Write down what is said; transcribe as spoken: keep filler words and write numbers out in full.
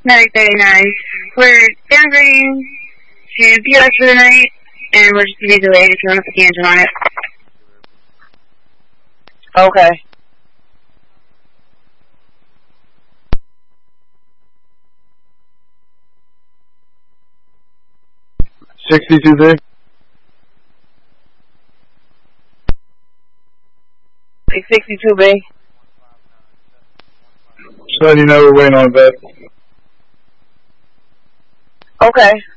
Medic thirty-nine. We're downgrading to B S for the night, and we're just to be delayed if you want to put the engine on it. Okay. sixty-two B. sixty-two B. Just letting you know we're waiting on vet. Okay.